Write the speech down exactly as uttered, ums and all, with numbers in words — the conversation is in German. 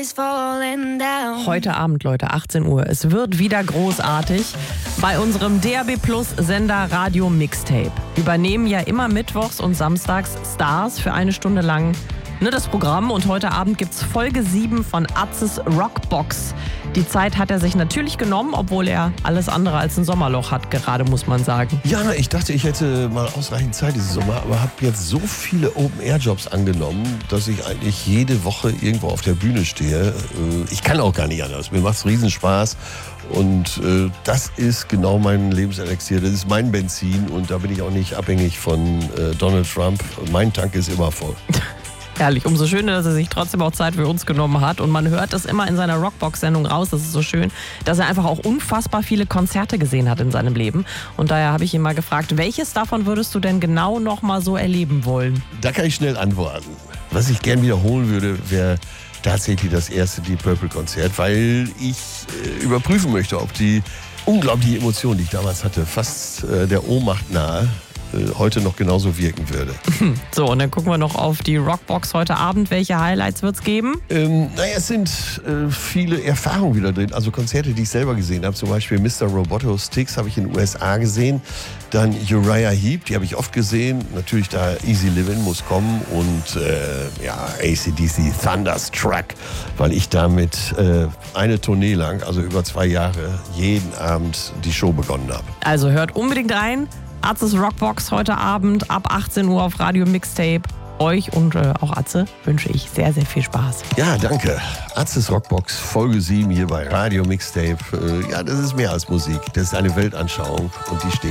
is falling down. Heute Abend, Leute, achtzehn Uhr. Es wird wieder großartig. Bei unserem D A B Plus Sender Radio Mixtape übernehmen ja immer mittwochs und samstags Stars für eine Stunde lang ne, das Programm. Und heute Abend gibt's Folge sieben von Atzes Rockbox. Die Zeit hat er sich natürlich genommen, obwohl er alles andere als ein Sommerloch hat, gerade muss man sagen. Ja, ich dachte, ich hätte mal ausreichend Zeit diesen Sommer, aber habe jetzt so viele Open-Air-Jobs angenommen, dass ich eigentlich jede Woche irgendwo auf der Bühne stehe. Ich kann auch gar nicht anders. Mir macht's riesen Spaß. Und äh, das ist genau mein Lebenselixier, das ist mein Benzin und da bin ich auch nicht abhängig von äh, Donald Trump. Mein Tank ist immer voll. Herrlich, umso schöner, dass er sich trotzdem auch Zeit für uns genommen hat. Und man hört das immer in seiner Rockbox-Sendung raus, das ist so schön, dass er einfach auch unfassbar viele Konzerte gesehen hat in seinem Leben. Und daher habe ich ihn mal gefragt, welches davon würdest du denn genau noch mal so erleben wollen? Da kann ich schnell antworten. Was ich gern wiederholen würde, wäre tatsächlich das erste Deep Purple Konzert, weil ich äh, überprüfen möchte, ob die unglaubliche Emotion, die ich damals hatte, fast äh, der Ohnmacht nahe, heute noch genauso wirken würde. So, und dann gucken wir noch auf die Rockbox heute Abend. Welche Highlights wird es geben? Ähm, naja, es sind äh, viele Erfahrungen wieder drin. Also Konzerte, die ich selber gesehen habe. Zum Beispiel Mister Roboto Sticks habe ich in den U S A gesehen. Dann Uriah Heep, die habe ich oft gesehen. Natürlich da Easy Livin' muss kommen. Und äh, ja, A C D C Thunderstruck, weil ich damit äh, eine Tournee lang, also über zwei Jahre, jeden Abend die Show begonnen habe. Also hört unbedingt rein. Atzes Rockbox heute Abend ab achtzehn Uhr auf Radio Mixtape. Euch und äh, auch Atze wünsche ich sehr, sehr viel Spaß. Ja, danke. Atzes Rockbox, Folge sieben hier bei Radio Mixtape. Äh, ja, das ist mehr als Musik. Das ist eine Weltanschauung und die steht